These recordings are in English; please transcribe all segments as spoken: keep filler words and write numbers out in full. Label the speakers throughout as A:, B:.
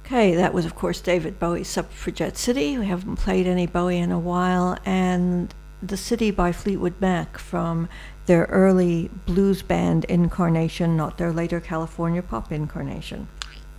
A: Okay, that was, of course, David Bowie's Suffragette City. We haven't played any Bowie in a while. And The City by Fleetwood Mac from their early blues band incarnation, not their later California pop incarnation.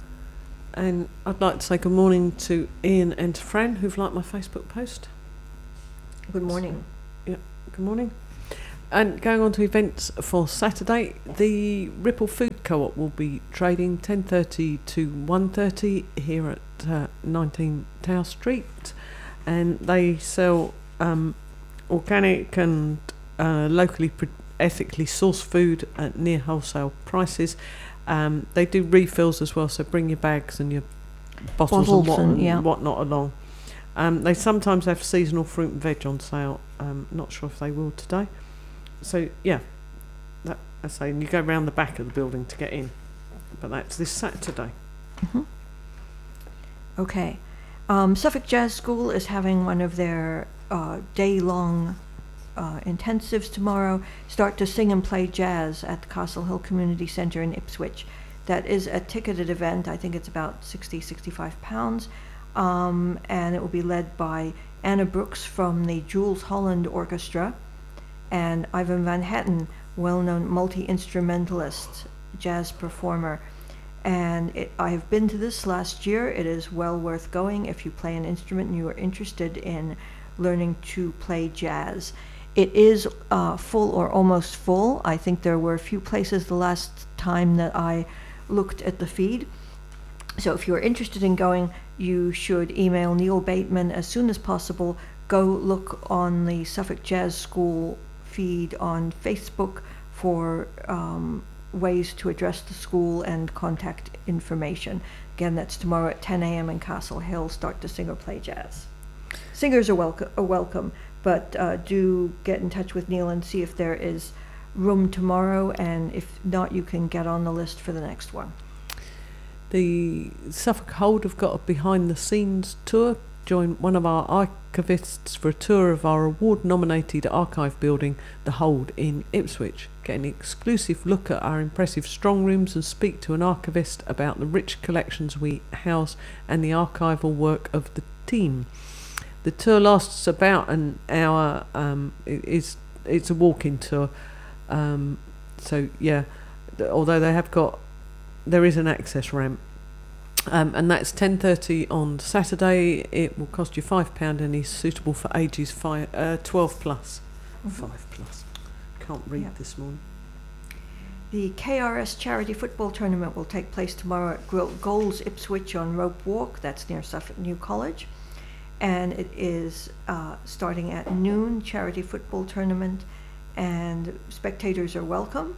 B: And I'd like to say good morning to Ian and to Fran, who've liked my Facebook post.
A: Good morning.
B: So, yeah, good morning. And going on to events for Saturday, the Ripple Food Co-op will be trading ten thirty to one thirty here at uh, nineteen Tower Street, and they sell um, organic and uh, locally pro- ethically sourced food at near wholesale prices. Um, they do refills as well, so bring your bags and your bottles, bottles and, what, and yeah. whatnot along. Um, they sometimes have seasonal fruit and veg on sale. Um, not sure if they will today. So yeah, that I say, and you go round the back of the building to get in, but that's this Saturday.
A: Mm-hmm. Okay, um, Suffolk Jazz School is having one of their uh, day-long uh, intensives tomorrow. Start to sing and play jazz at the Castle Hill Community Centre in Ipswich. That is a ticketed event. I think it's about sixty, sixty-five pounds, um, and it will be led by Anna Brooks from the Jules Holland Orchestra, and Ivan Van Hatten, well-known multi-instrumentalist, jazz performer. And it, I have been to this last year. It is well worth going if you play an instrument and you are interested in learning to play jazz. It is uh, full or almost full. I think there were a few places the last time that I looked at the feed. So if you're interested in going, you should email Neil Bateman as soon as possible. Go look on the Suffolk Jazz School feed on Facebook for um, ways to address the school and contact information. Again, that's tomorrow at ten a.m. in Castle Hill. Start to sing or play jazz. Singers are welcome, are welcome but uh, do get in touch with Neil and see if there is room tomorrow, and if not, you can get on the list for the next one.
B: The Suffolk Hold have got a behind-the-scenes tour. Join one of our archivists for a tour of our award-nominated archive building, The Hold in Ipswich. Get an exclusive look at our impressive strong rooms and speak to an archivist about the rich collections we house and the archival work of the team. The tour lasts about an hour. Um, it is, it's a walk-in tour. Um, so, yeah, th- although they have got... There is an access ramp. Um, and that's ten thirty on Saturday. It will cost you five pounds and is suitable for ages five, uh, twelve plus. Mm-hmm. five plus. Can't read yep. this morning.
A: The K R S Charity Football Tournament will take place tomorrow at Goals Ipswich on Rope Walk. That's near Suffolk New College. And it is uh, starting at noon, charity football tournament, and spectators are welcome.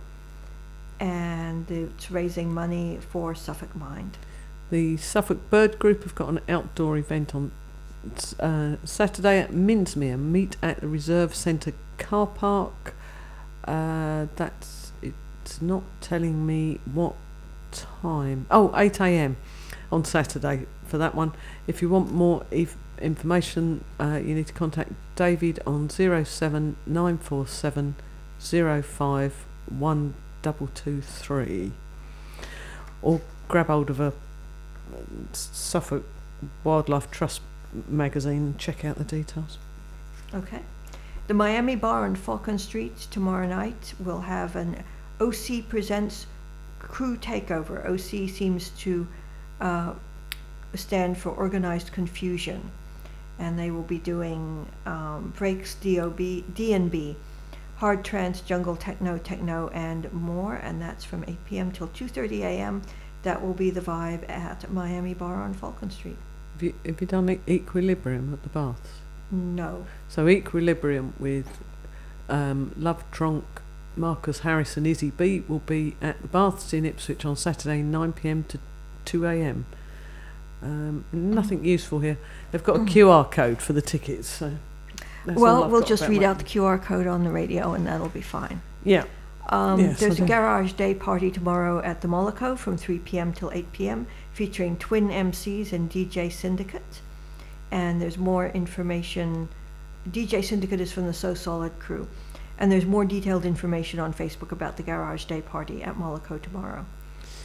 A: And it's raising money for Suffolk Mind.
B: The Suffolk Bird Group have got an outdoor event on uh, Saturday at Minsmere. Meet at the Reserve Centre car park. Uh, that's it's not telling me what time. Oh, eight a.m. on Saturday for that one. If you want more if information, uh, you need to contact David on zero seven nine four seven zero five one double two three, or grab hold of a Suffolk Wildlife Trust magazine and check out the details.
A: Okay. The Miami Bar on Falcon Street tomorrow night will have an O C Presents Crew Takeover. O C seems to uh, stand for Organized Confusion, and they will be doing um, breaks, D O B, D and B, hard trance, jungle, techno, techno, and more, and that's from eight p.m. till two thirty a.m. That will be the vibe at Miami Bar on Falcon Street.
B: Have you, have you done e- Equilibrium at the Baths?
A: No.
B: So Equilibrium with um, Love Tronk, Marcus Harris and Izzy B will be at the Baths in Ipswich on Saturday nine p.m. to two a.m. Um, nothing useful here. They've got a Q R code for the tickets. So
A: well, we'll just read out the Q R code on the radio and that'll be fine.
B: Yeah.
A: Um, yes, there's a Garage Day party tomorrow at the Mollico from three p.m. till eight p.m. featuring twin M Cs and D J Syndicate. And there's more information. D J Syndicate is from the So Solid crew. And there's more detailed information on Facebook about the Garage Day party at Mollico tomorrow.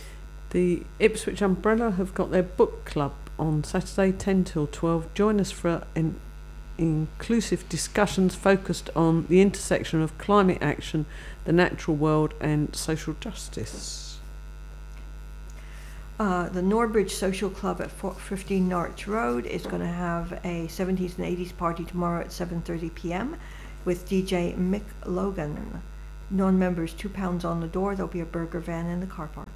B: The Ipswich Umbrella have got their book club on Saturday, ten till twelve. Join us for an inclusive discussions focused on the intersection of climate action, the natural world and social justice.
A: Uh, the Norbridge Social Club at four fifteen Norwich Road is going to have a seventies and eighties party tomorrow at seven thirty p.m. with D J Mick Logan. Non-members, two pounds on the door. There'll be a burger van in the car park.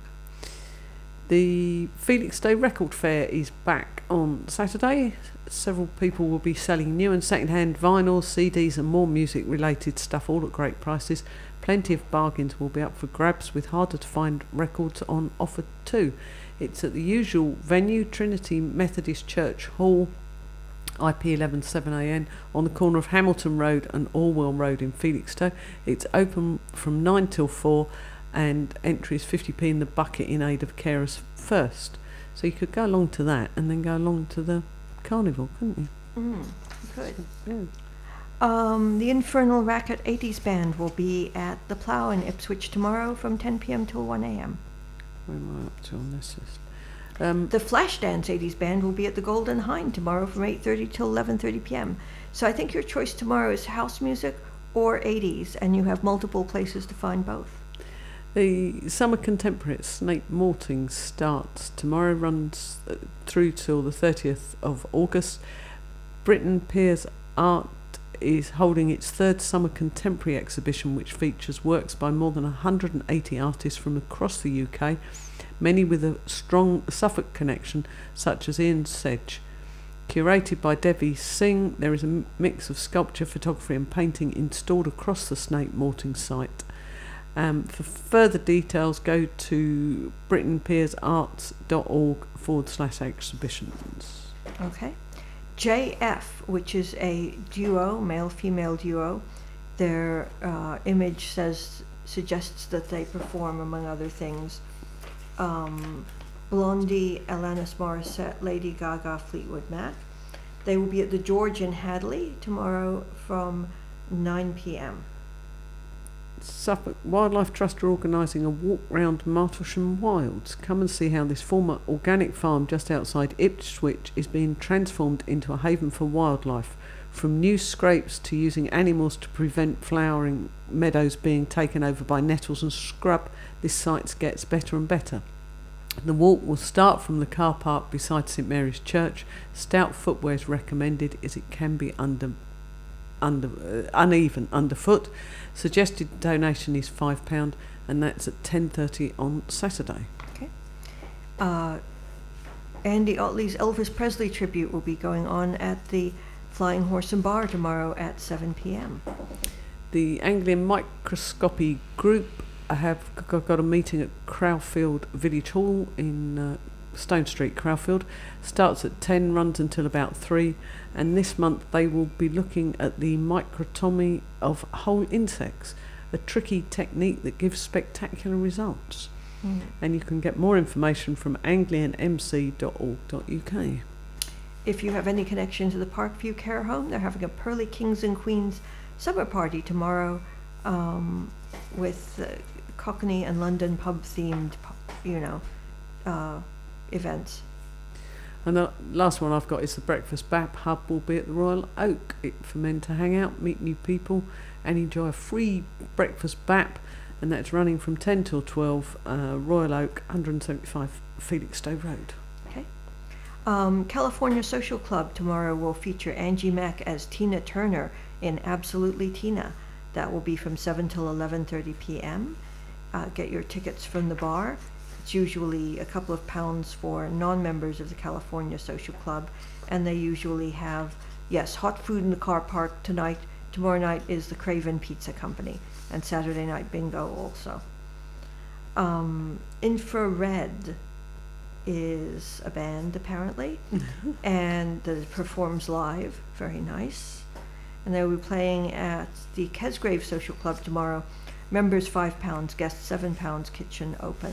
B: The Felixstowe Record Fair is back on Saturday. Several people will be selling new and second-hand vinyls, C Ds and more music-related stuff, all at great prices. Plenty of bargains will be up for grabs, with harder-to-find records on offer too. It's at the usual venue, Trinity Methodist Church Hall, I P eleven seven A N, on the corner of Hamilton Road and Orwell Road in Felixstowe. It's open from nine till four, and entry is fifty p in the bucket in aid of carers first. So you could go along to that and then go along to the carnival, couldn't you?
A: Mm, good.
B: Yeah.
A: Um, the Infernal Racket eighties Band will be at the Plough in Ipswich tomorrow from ten p.m. till one a.m.
B: Where am I up to on this list? Um,
A: The Flashdance eighties Band will be at the Golden Hind tomorrow from eight thirty till eleven thirty p.m. So I think your choice tomorrow is house music or eighties, and you have multiple places to find both.
B: The Summer Contemporary at Snape Malting starts tomorrow, runs uh, through till the thirtieth of August. Britain Piers Art is holding its third Summer Contemporary exhibition, which features works by more than one hundred eighty artists from across the U K, many with a strong Suffolk connection, such as Ian Sedge. Curated by Devi Singh, there is a m- mix of sculpture, photography and painting installed across the Snape Malting site. Um, for further details, go to britainpeersarts.org forward slash exhibitions.
A: Okay. J F, which is a duo, male-female duo, their uh, image says suggests that they perform, among other things, um, Blondie, Alanis Morissette, Lady Gaga, Fleetwood Mac. They will be at the George in Hadley tomorrow from nine p.m.
B: Suffolk Wildlife Trust are organising a walk round Martlesham Wilds. Come and see how this former organic farm just outside Ipswich is being transformed into a haven for wildlife. From new scrapes to using animals to prevent flowering meadows being taken over by nettles and scrub, this site gets better and better. The walk will start from the car park beside St Mary's Church. Stout footwear is recommended as it can be under under uh, uneven underfoot. Suggested donation is five pounds, and that's at ten thirty on Saturday.
A: Okay. Uh, Andy Otley's Elvis Presley tribute will be going on at the Flying Horse and Bar tomorrow at seven p.m.
B: The Anglian Microscopy Group have g- got a meeting at Crowfield Village Hall in uh, Stone Street, Crowfield. Starts at ten, runs until about three, and this month they will be looking at the microtomy of whole insects, a tricky technique that gives spectacular results.
A: Mm.
B: And you can get more information from anglian m c dot org dot u k.
A: If you have any connection to the Parkview Care Home, they're having a Pearly Kings and Queens summer party tomorrow um, with uh, Cockney and London pub themed, you know, uh, events.
B: And the last one I've got is the Breakfast B A P Hub will be at the Royal Oak, it, for men to hang out, meet new people and enjoy a free breakfast B A P, and that's running from ten till twelve, uh, Royal Oak, one seventy-five Felixstowe Road.
A: Okay. Um, California Social Club tomorrow will feature Angie Mack as Tina Turner in Absolutely Tina. That will be from seven till eleven thirty p.m. Uh, get your tickets from the bar. It's usually a couple of pounds for non-members of the California Social Club, and they usually have, yes, hot food in the car park tonight. Tomorrow night is the Craven Pizza Company, and Saturday night bingo also. Um, Infrared is a band apparently, and that performs live. Very nice. And they will be playing at the Kesgrave Social Club tomorrow. Members five pounds, guests seven pounds, kitchen open.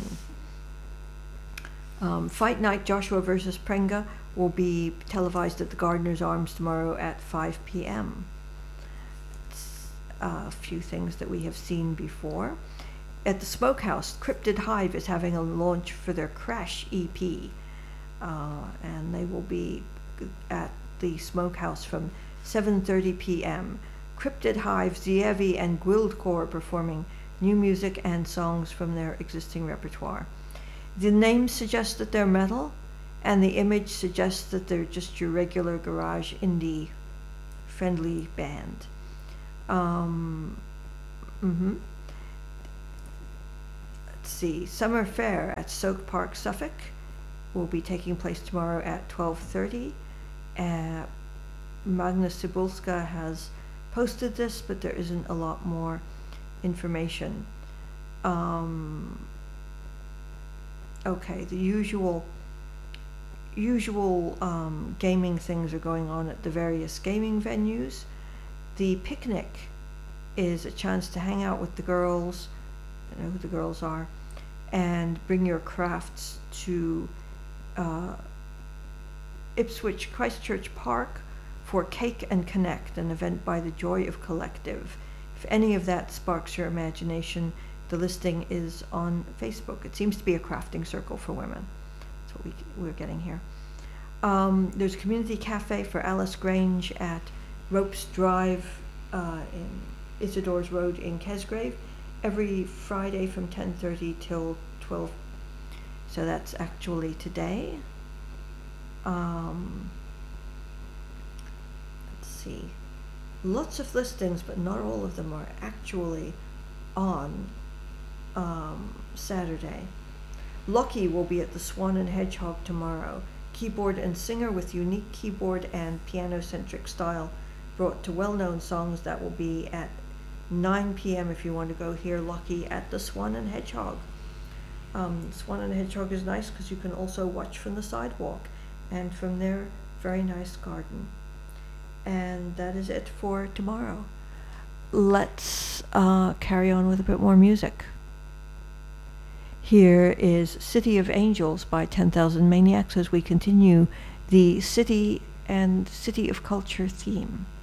A: Um, Fight Night Joshua versus Prenga will be televised at the Gardener's Arms tomorrow at five p.m. It's a few things that we have seen before. at the Smokehouse, Cryptid Hive is having a launch for their Crash E P, uh, and they will be at the Smokehouse from seven thirty p.m. Cryptid Hive, Zievi, and Guildcore performing new music and songs from their existing repertoire. The name suggests that they're metal, and the image suggests that they're just your regular garage indie friendly band. Um, mm-hmm. Let's see. Summer Fair at Soak Park, Suffolk will be taking place tomorrow at twelve thirty. Uh, Magna Cybulska has posted this, but there isn't a lot more information. Um, okay, the usual usual um, gaming things are going on at the various gaming venues. The picnic is a chance to hang out with the girls, I know who the girls are, and bring your crafts to uh, Ipswich Christchurch Park for Cake and Connect, an event by the Joy of Collective. If any of that sparks your imagination, the listing is on Facebook. It seems to be a crafting circle for women. That's what we, we're getting here. Um, there's a community cafe for Alice Grange at Ropes Drive uh, in Isidore's Road in Kesgrave every Friday from ten thirty till twelve. So that's actually today. Um, let's see. Lots of listings, but not all of them are actually on um, Saturday. Lucky will be at the Swan and Hedgehog tomorrow. Keyboard and singer with unique keyboard and piano-centric style brought to well-known songs. That will be at nine p.m. if you want to go hear Lucky at the Swan and Hedgehog. Um, Swan and Hedgehog is nice because you can also watch from the sidewalk and from their very nice garden. And that is it for tomorrow. Let's uh, carry on with a bit more music. Here is City of Angels by ten thousand Maniacs as we continue the city and City of Culture theme.